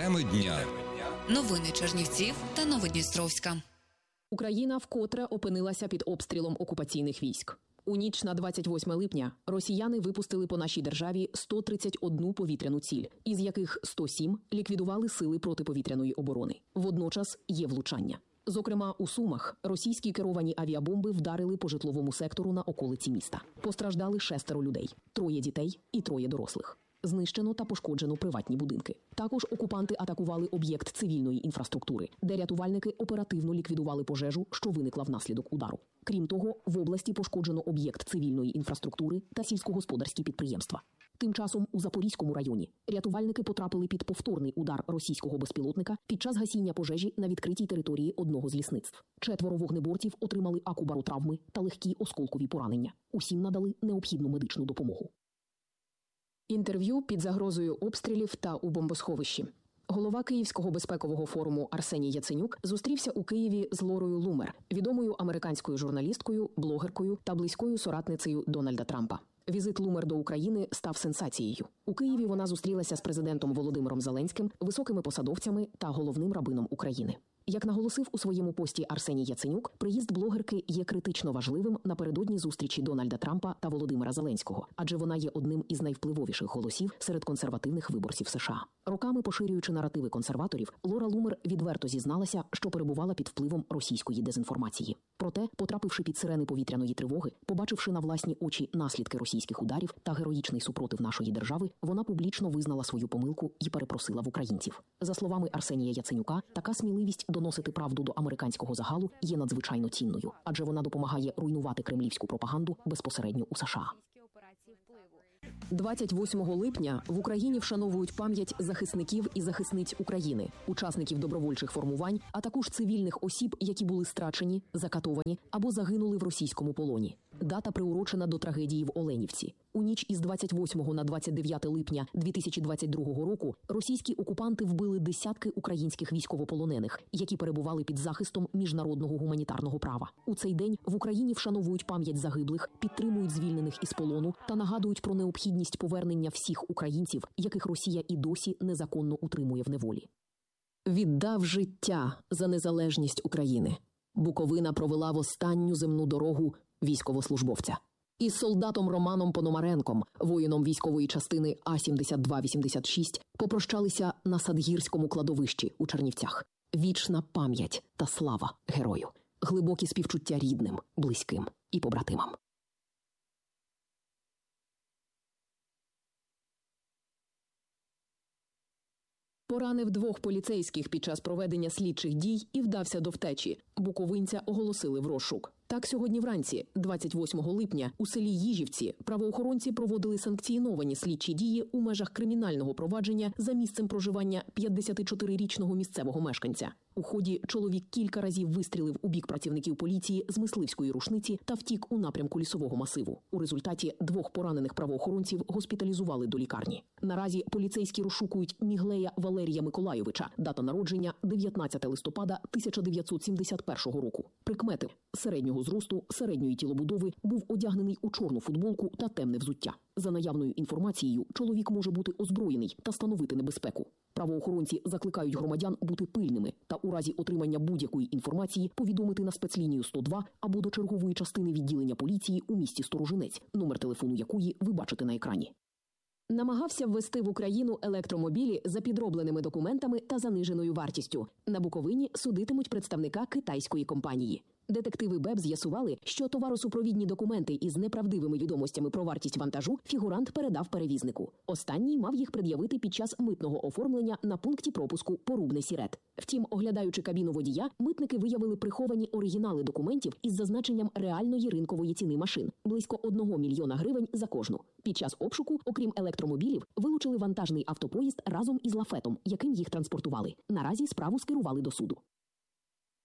Теми дня. Новини Чернівців та Новодністровська. Україна вкотре опинилася під обстрілом окупаційних військ. У ніч на 28 липня росіяни випустили по нашій державі 131 повітряну ціль, із яких 107 ліквідували сили протиповітряної оборони. Водночас є влучання. Зокрема, у Сумах російські керовані авіабомби вдарили по житловому сектору на околиці міста. Постраждали 6 людей – 3 дітей і 3 дорослих. Знищено та пошкоджено приватні будинки. Також окупанти атакували об'єкт цивільної інфраструктури, де рятувальники оперативно ліквідували пожежу, що виникла внаслідок удару. Крім того, в області пошкоджено об'єкт цивільної інфраструктури та сільськогосподарські підприємства. Тим часом у Запорізькому районі рятувальники потрапили під повторний удар російського безпілотника під час гасіння пожежі на відкритій території одного з лісництв. 4 вогнеборців отримали акубаротравми та легкі осколкові поранення. Усім надали необхідну медичну допомогу. Інтерв'ю під загрозою обстрілів та у бомбосховищі. Голова Київського безпекового форуму Арсеній Яценюк зустрівся у Києві з Лорою Лумер, відомою американською журналісткою, блогеркою та близькою соратницею Дональда Трампа. Візит Лумер до України став сенсацією. У Києві вона зустрілася з президентом Володимиром Зеленським, високими посадовцями та головним рабином України. Як наголосив у своєму пості Арсеній Яценюк, приїзд блогерки є критично важливим напередодні зустрічі Дональда Трампа та Володимира Зеленського, адже вона є одним із найвпливовіших голосів серед консервативних виборців США. Роками поширюючи наративи консерваторів, Лора Лумер відверто зізналася, що перебувала під впливом російської дезінформації. Проте, потрапивши під сирени повітряної тривоги, побачивши на власні очі наслідки російських ударів та героїчний супротив нашої держави, вона публічно визнала свою помилку і перепросила в українців. За словами Арсенія Яценюка, така сміливість доносити правду до американського загалу є надзвичайно цінною, адже вона допомагає руйнувати кремлівську пропаганду безпосередньо у США. 28 липня в Україні вшановують пам'ять захисників і захисниць України, учасників добровольчих формувань, а також цивільних осіб, які були страчені, закатовані або загинули в російському полоні. Дата приурочена до трагедії в Оленівці. У ніч із 28 на 29 липня 2022 року російські окупанти вбили десятки українських військовополонених, які перебували під захистом міжнародного гуманітарного права. У цей день в Україні вшановують пам'ять загиблих, підтримують звільнених із полону та нагадують про необхідність повернення всіх українців, яких Росія і досі незаконно утримує в неволі. Віддав життя за незалежність України. Буковина провела в останню земну дорогу військовослужбовця. Із солдатом Романом Пономаренком, воїном військової частини А-7286, попрощалися на Садгірському кладовищі у Чернівцях. Вічна пам'ять та слава герою. Глибокі співчуття рідним, близьким і побратимам. Поранив 2 поліцейських під час проведення слідчих дій і вдався до втечі. Буковинця оголосили в розшук. Так, сьогодні вранці, 28 липня, у селі Їжівці правоохоронці проводили санкціоновані слідчі дії у межах кримінального провадження за місцем проживання 54-річного місцевого мешканця. У ході чоловік кілька разів вистрілив у бік працівників поліції з мисливської рушниці та втік у напрямку Лісового масиву. У результаті 2 поранених правоохоронців госпіталізували до лікарні. Наразі поліцейські розшукують Міглея Валерія Миколайовича, дата народження 19 листопада 1971 року. Прикмети: середнього зросту, середньої тілобудови, був одягнений у чорну футболку та темне взуття. За наявною інформацією, чоловік може бути озброєний та становити небезпеку. Правоохоронці закликають громадян бути пильними та у разі отримання будь-якої інформації повідомити на спецлінію 102 або до чергової частини відділення поліції у місті Сторожинець, номер телефону якої ви бачите на екрані. Намагався ввести в Україну електромобілі за підробленими документами та заниженою вартістю. На Буковині судитимуть представника китайської компанії. Детективи БЕБ з'ясували, що товаросупровідні документи із неправдивими відомостями про вартість вантажу фігурант передав перевізнику. Останній мав їх пред'явити під час митного оформлення на пункті пропуску Порубне-Сірет. Втім, оглядаючи кабіну водія, митники виявили приховані оригінали документів із зазначенням реальної ринкової ціни машин – близько 1 мільйона гривень за кожну. Під час обшуку, окрім електромобілів, вилучили вантажний автопоїзд разом із лафетом, яким їх транспортували. Наразі справу скерували до суду.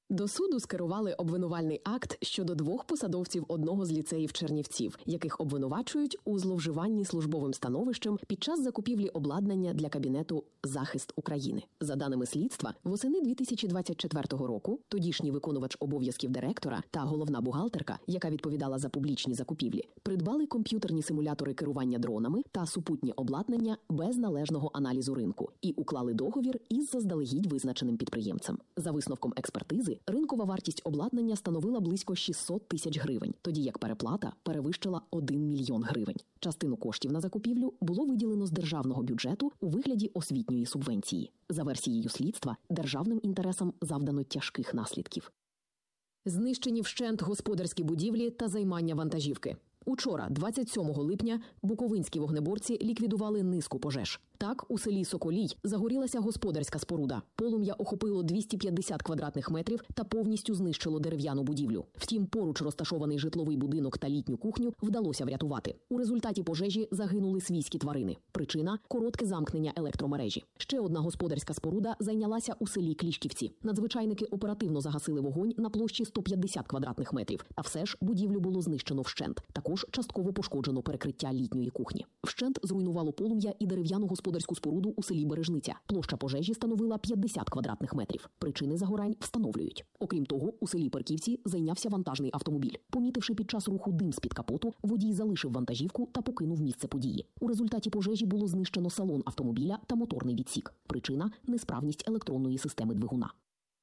До суду скерували обвинувальний акт щодо 2 посадовців одного з ліцеїв Чернівців, яких обвинувачують у зловживанні службовим становищем під час закупівлі обладнання для кабінету «Захист України». За даними слідства, восени 2024 року тодішній виконувач обов'язків директора та головна бухгалтерка, яка відповідала за публічні закупівлі, придбали комп'ютерні симулятори керування дронами та супутнє обладнання без належного аналізу ринку і уклали договір із заздалегідь визначеним підприємцем. За висновком експертизи, ринкова вартість обладнання становила близько 600 тисяч гривень, тоді як переплата перевищила 1 мільйон гривень. Частину коштів на закупівлю було виділено з державного бюджету у вигляді освітньої субвенції. За версією слідства, державним інтересам завдано тяжких наслідків. Знищені вщент господарські будівлі та займання вантажівки. Учора, 27 липня, буковинські вогнеборці ліквідували низку пожеж. Так, у селі Соколій загорілася господарська споруда. Полум'я охопило 250 квадратних метрів та повністю знищило дерев'яну будівлю. Втім, поруч розташований житловий будинок та літню кухню вдалося врятувати. У результаті пожежі загинули свійські тварини. Причина – коротке замкнення електромережі. Ще одна господарська споруда зайнялася у селі Клішківці. Надзвичайники оперативно загасили вогонь на площі 150 квадратних метрів. А все ж будівлю було знищено вщент. Також частково пошкоджено перекриття літньої кухні. Вщент зруйнувало полум'я і дерев'яну господарську споруду у селі Бережниця. Площа пожежі становила 50 квадратних метрів. Причини загорань встановлюють. Окрім того, у селі Перківці зайнявся вантажний автомобіль. Помітивши під час руху дим з-під капоту, водій залишив вантажівку та покинув місце події. У результаті пожежі було знищено салон автомобіля та моторний відсік. Причина – несправність електронної системи двигуна.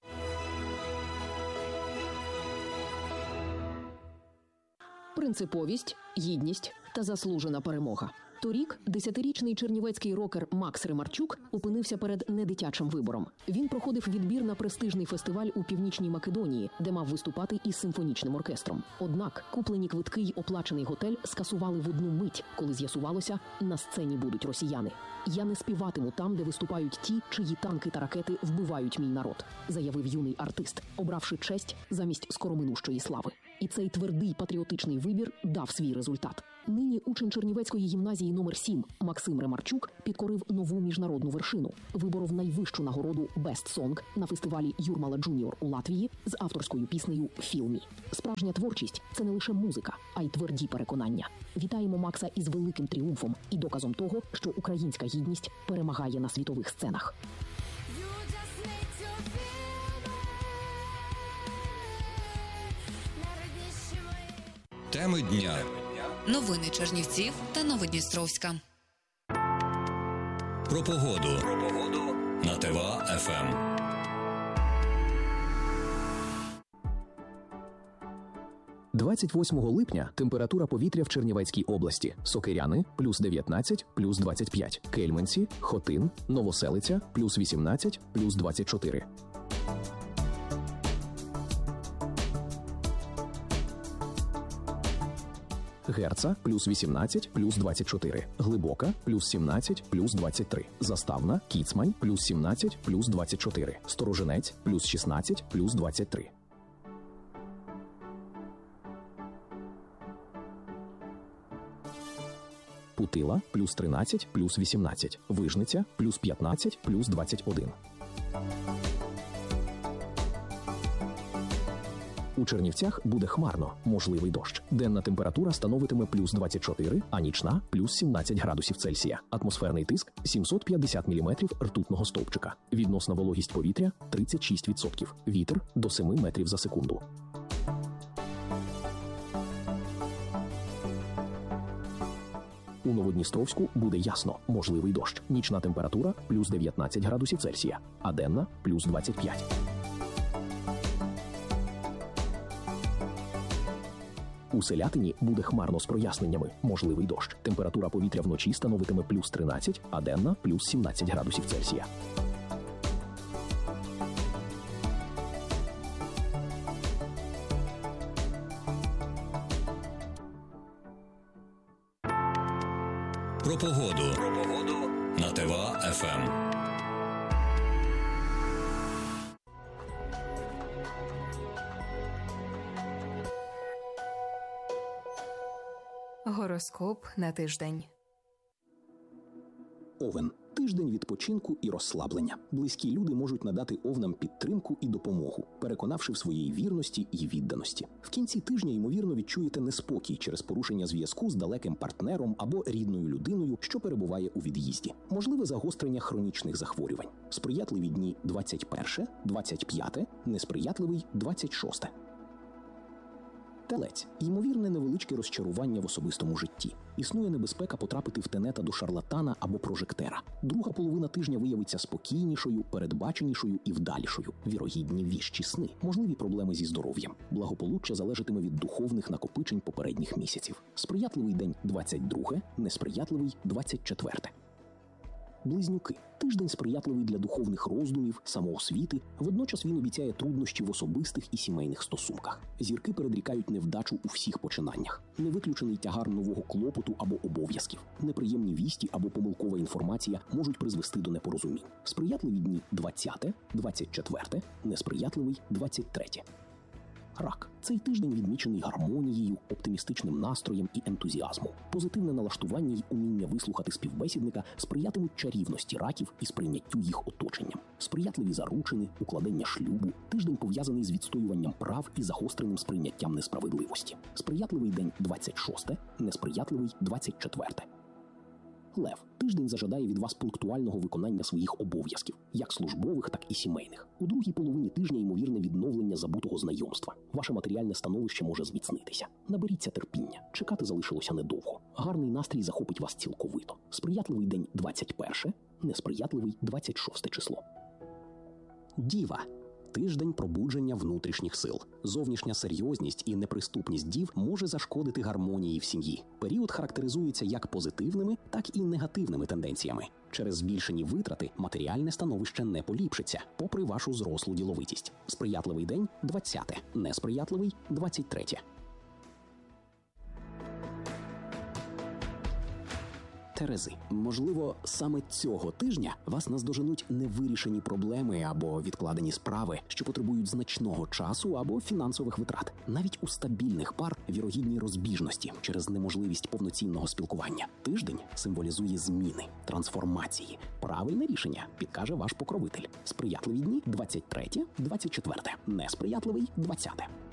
Принциповість, гідність та заслужена перемога. Торік 10-річний чернівецький рокер Макс Ремарчук опинився перед недитячим вибором. Він проходив відбір на престижний фестиваль у Північній Македонії, де мав виступати із симфонічним оркестром. Однак куплені квитки й оплачений готель скасували в одну мить, коли з'ясувалося, на сцені будуть росіяни. «Я не співатиму там, де виступають ті, чиї танки та ракети вбивають мій народ», заявив юний артист, обравши честь замість скороминущої слави. І цей твердий патріотичний вибір дав свій результат. Нині учень Чернівецької гімназії номер 7 Максим Ремарчук підкорив нову міжнародну вершину. Виборов найвищу нагороду «Best Song» на фестивалі Юрмала Джуніор у Латвії з авторською піснею «Feel Me». Справжня творчість – це не лише музика, а й тверді переконання. Вітаємо Макса із великим тріумфом і доказом того, що українська гідність перемагає на світових сценах. Теми дня. Новини Чернівців та Новодністровська. Про погоду. На ТВА-ФМ. – 28 липня температура повітря в Чернівецькій області. Сокиряни – плюс 19, плюс 25. Кельменці, Хотин, Новоселиця – плюс 18, плюс 24. Герца – плюс 18, плюс 24. Глибока – плюс 17, плюс 23. Заставна, Кіцмань – плюс 17, плюс 24. Сторожинець – плюс 16, плюс 23. Путила – плюс 13, плюс 18. Вижниця – плюс 15, плюс 21. У Чернівцях буде хмарно, можливий дощ. Денна температура становитиме плюс 24, а нічна – плюс 17 градусів Цельсія. Атмосферний тиск – 750 міліметрів ртутного стовпчика. Відносна вологість повітря – 36%. Вітер – до 7 метрів за секунду. У Новодністровську буде ясно, можливий дощ. Нічна температура – плюс 19 градусів Цельсія, а денна – плюс 25. У Селятині буде хмарно з проясненнями, можливий дощ. Температура повітря вночі становитиме плюс 13, а денна – плюс 17 градусів Цельсія. Про погоду. На ТВА-ФМ. Гороскоп на тиждень. Овен. Тиждень відпочинку і розслаблення. Близькі люди можуть надати овнам підтримку і допомогу, переконавши в своїй вірності і відданості. В кінці тижня, ймовірно, відчуєте неспокій через порушення зв'язку з далеким партнером або рідною людиною, що перебуває у від'їзді. Можливе загострення хронічних захворювань. Сприятливі дні 21, 25, несприятливий 26. Телець – ймовірне невеличке розчарування в особистому житті. Існує небезпека потрапити в тенета до шарлатана або прожектера. Друга половина тижня виявиться спокійнішою, передбаченішою і вдалішою. Вірогідні віщі сни. Можливі проблеми зі здоров'ям. Благополуччя залежатиме від духовних накопичень попередніх місяців. Сприятливий день 22, несприятливий 24. Близнюки. Тиждень сприятливий для духовних роздумів, самоосвіти, водночас він обіцяє труднощі в особистих і сімейних стосунках. Зірки передрікають невдачу у всіх починаннях. Невиключений тягар нового клопоту або обов'язків. Неприємні вісті або помилкова інформація можуть призвести до непорозумінь. Сприятливі дні 20, 24, несприятливий 23. Рак. Цей тиждень відмічений гармонією, оптимістичним настроєм і ентузіазмом. Позитивне налаштування й уміння вислухати співбесідника сприятимуть чарівності раків і сприйняттю їх оточенням. Сприятливі заручини, укладення шлюбу. Тиждень пов'язаний з відстоюванням прав і загостреним сприйняттям несправедливості. Сприятливий день 26, несприятливий 24. Лев. Тиждень зажадає від вас пунктуального виконання своїх обов'язків, як службових, так і сімейних. У другій половині тижня ймовірне відновлення забутого знайомства. Ваше матеріальне становище може зміцнитися. Наберіться терпіння. Чекати залишилося недовго. Гарний настрій захопить вас цілковито. Сприятливий день 21, несприятливий 26 число. Діва. Тиждень пробудження внутрішніх сил. Зовнішня серйозність і неприступність дів може зашкодити гармонії в сім'ї. Період характеризується як позитивними, так і негативними тенденціями. Через збільшені витрати матеріальне становище не поліпшиться, попри вашу зрослу діловитість. Сприятливий день – 20, несприятливий – 23. Терези. Можливо, саме цього тижня вас наздоженуть невирішені проблеми або відкладені справи, що потребують значного часу або фінансових витрат. Навіть у стабільних пар вірогідні розбіжності через неможливість повноцінного спілкування. Тиждень символізує зміни, трансформації. Правильне рішення підкаже ваш покровитель. Сприятливі дні – 23, 24, несприятливий – 20.